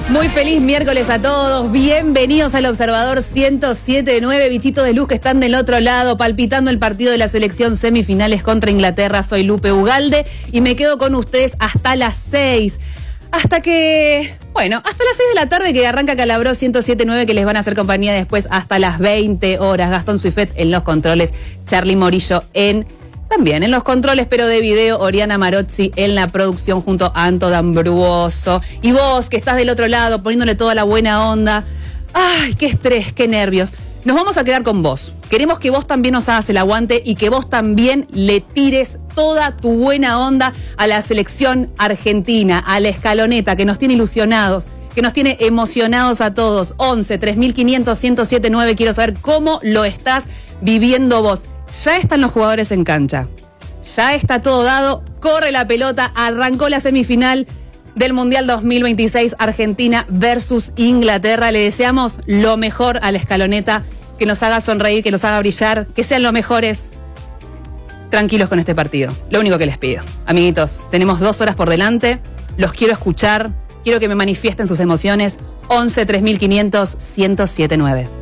Muy feliz miércoles a todos, bienvenidos al Observador 107.9, bichitos de luz que están del otro lado, palpitando el partido de la selección semifinales contra Inglaterra. Soy Lupe Ugalde y me quedo con ustedes hasta las 6. Hasta las 6 de la tarde que arranca Calabró 107.9, que les van a hacer compañía después hasta las 20 horas. Gastón Suifet en los controles, Charly Morillo también en los controles, pero de video, Oriana Marozzi en la producción junto a Anto D'Ambruoso. Y vos, que estás del otro lado, poniéndole toda la buena onda. ¡Ay, qué estrés, qué nervios! Nos vamos a quedar con vos. Queremos que vos también nos hagas el aguante y que vos también le tires toda tu buena onda a la selección argentina, a la escaloneta, que nos tiene ilusionados, que nos tiene emocionados a todos. 11 3500 1079. Quiero saber cómo lo estás viviendo vos. Ya están los jugadores en cancha. Ya está todo dado. Corre la pelota. Arrancó la semifinal del Mundial 2026. Argentina versus Inglaterra. Le deseamos lo mejor a la escaloneta. Que nos haga sonreír, que nos haga brillar. Que sean los mejores. Tranquilos con este partido. Lo único que les pido. Amiguitos, tenemos 2 horas por delante. Los quiero escuchar. Quiero que me manifiesten sus emociones. 11 3500 1079.